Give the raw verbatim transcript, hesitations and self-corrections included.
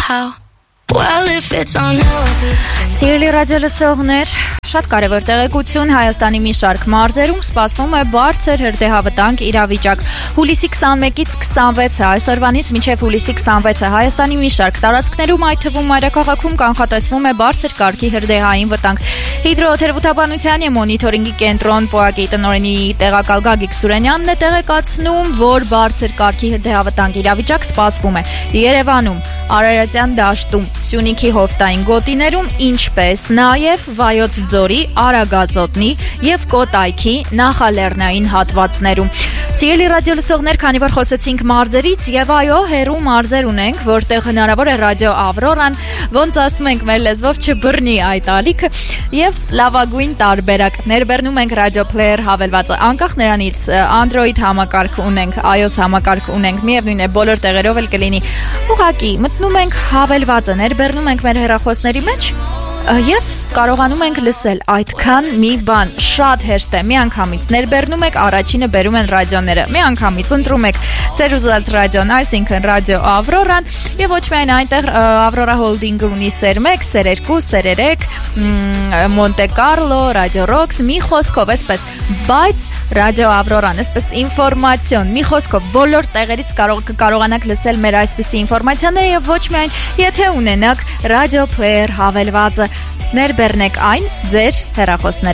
how. Well, if it's unhealthy. Սիրելի ռադիոլսողներ, շատ կարևոր տեղեկություն Հայաստանի մի շարք մարզերում սպասվում է բարձր հրդեհավտանգ իրավիճակ։ Հուլիսի քսանմեկից քսանվեցը, այսօրվանից մինչև հուլիսի քսանվեցը Հայաստանի մի շարք տարածքներում, այդ թվում մայրաքաղաքում կանխատեսվում է բարձր կարգի հրդեհային վտանգ։ Հիդրոթերապևտաբանության և մոնիթորինգի կենտրոն ՊՕԱԿ-ի տնօրենի տեղակալ Գագիկ Սուրենյանն է տեղեկացնում, որ բարձր կարգի հրդեհավտանգ իրավիճակ սպասվում է Երևանում, Արարատյան դաշտում, Սյունիքի հովտային գոտիներում, ինչպես նաև Վայոց ձորի, Արագածոտնի և Կոտայքի նախալեռնային հատվածներում։ Սիրելի ռադիոլսողներ, քանի որ խոսեցինք մարզերից, եւ այո, հերու մարզեր ունենք, որտեղ հնարավոր է ռադիո Ավրորան, ոնց ասում ենք մեր լեզվով, չբռնի այդ ալիքը, եւ լավագույն տարբերակ ներբեռնում ենք ռադիո պլեյեր հավելվածը, անկախ նրանից Android համակարգ ունենք, iOS համակարգ ունենք, միևնույն է բոլոր տեղերով էլ կլինի։ Ուղղակի մտնում ենք հավելվածը, ներբեռնում ենք մեր հեռախոսների մեջ և կարողանում ենք լսել այդքան մի բան, շատ հեշտ է, մի անգամից ներբեռնում եք, առաջինը բերում են ռադիոները, մի անգամից ընտրում եք ձեր ուզած ռադիոն, այսինքն ռադիո Ավրորան, եւ ոչ միայն այնտեղ Ավրորա հոլդինգը ունի սեր մեկ, սեր երկու, սեր երեք, Մոնտե Կարլո, ռադիո Ռոքս, մի խոսքով, այսպես, բայց ռադիո Ավրորան, այսպես ինֆորմացիոն, մի խոսքով, բոլոր տեղերից կարողանաք լսել մեր այսպիսի ինֆորմացիաները եւ ոչ միայն եթե ունենաք ռադիո պլեյեր հավելվածը, ներբեռնեք այն ձեր հեռախոսների